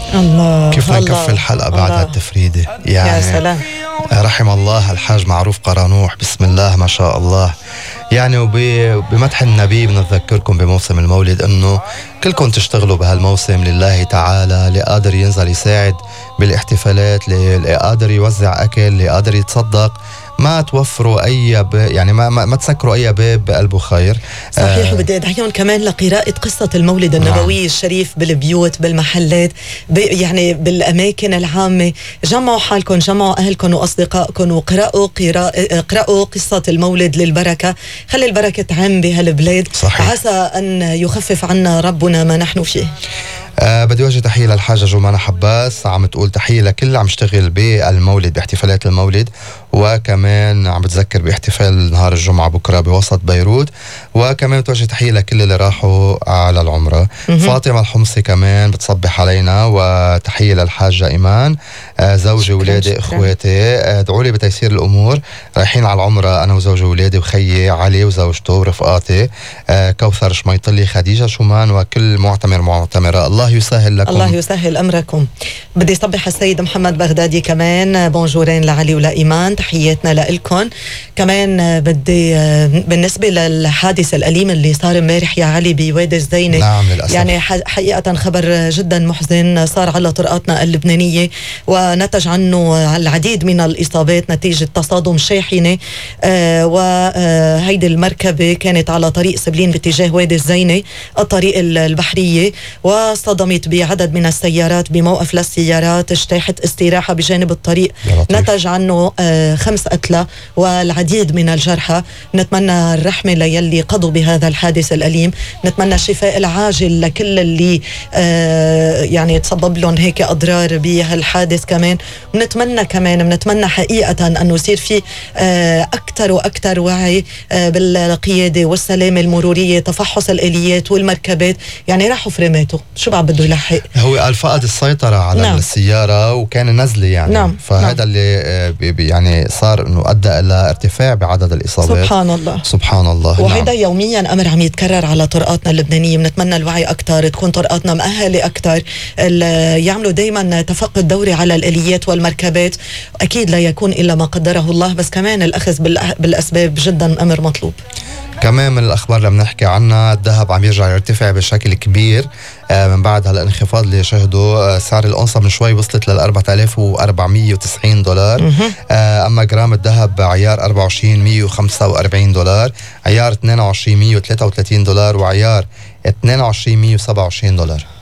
الله كيف نكفي الحلقة بعد هالتفريدة يعني. يا سلام. رحم الله الحاج معروف قرانوح، بسم الله ما شاء الله. يعني وبمدح النبي بنذكركم بموسم المولد انه كلكم تشتغلوا بهالموسم لله تعالى، اللي قادر ينزل يساعد بالاحتفالات، اللي قادر يوزع اكل، اللي قادر يتصدق، ما توفروا اي يعني ما تسكروا اي باب بقلبه خير. صحيح. وبدي ادعيهم كمان لقراءة قصة المولد النبوي الشريف بالبيوت، بالمحلات، يعني بالاماكن العامة. جمعوا حالكم، جمعوا اهلكم واصدقائكم، وقرأوا قصة المولد للبركة. خلي البركة تعم بهالبلاد. صحيح. عسى ان يخفف عنا ربنا ما نحن فيه. بدي وجه تحية للحاجة جمانة حباس، عم تقول تحية لكل عم يشتغل بالمولد، باحتفالات المولد، وكمان عم بتذكر باحتفال نهار الجمعة بكرة بوسط بيروت، وكمان بتوجه تحية لكل اللي راحوا على العمرة. فاطمة الحمصي كمان بتصبح علينا، وتحية للحاجة إيمان، زوجي ولادي إخواتي، ادعوا لي بتيسير الأمور، رايحين على العمرة أنا وزوجي ولادي وخيي علي وزوجته ورفقاتي، كوثر شميطلي، خديجة شومان، وكل معتمرة. الله يسهل لكم، الله يسهل أمركم. بدي صبح السيد محمد بغدادي كمان، بونجورين لعلي ولإيمان، تحياتنا لإلكم. كمان بدي بالنسبة للحادث الأليم اللي صار امبارح يا علي بوادي الزينة، نعم للأسف، يعني حقيقة خبر جدا محزن صار على طرقاتنا اللبنانية، ونتج عنه العديد من الإصابات نتيجة تصادم شاحنة، وهيدي المركبة كانت على طريق سبلين باتجاه وادي الزينة الطريق البحرية، وصدمت بعدد من السيارات بموقف للسيارات، اجتاحت استراحة بجانب الطريق، نتج عنه 5 قتلى والعديد من الجرحى. نتمنى الرحمة ليلي قضوا بهذا الحادث الأليم، نتمنى الشفاء العاجل لكل اللي يعني تسبب لهم هيك أضرار بهالحادث كمان. بنتمنى حقيقة أن يصير في أكثر وأكثر وعي بالقيادة والسلامة المرورية، تفحص الآليات والمركبات. يعني راحوا فريماته، شو بعد بده يلحق؟ هو قال فقد السيطرة على نعم. السيارة وكان نزلة يعني. نعم. فهذا نعم. اللي يعني صار انه ادى الى ارتفاع بعدد الاصابات. سبحان الله، سبحان الله. وهذا نعم. يوميا امر عم يتكرر على طرقاتنا اللبنانية. بنتمنى الوعي اكثر، تكون طرقاتنا مؤهلة اكثر، يعملوا دايما تفقد دوري على الاليات والمركبات. اكيد لا يكون الا ما قدره الله، بس كمان الاخذ بالاسباب جدا امر مطلوب. كمان من الأخبار اللي بنحكي عنها، الذهب عم يرجع يرتفع بشكل كبير من بعد هالانخفاض اللي شهده. سعر الأونصة من شوي وصلت لل 4490 دولار. أما جرام الذهب عيار 24 145 دولار، عيار 22 133 دولار، وعيار 22 127 دولار.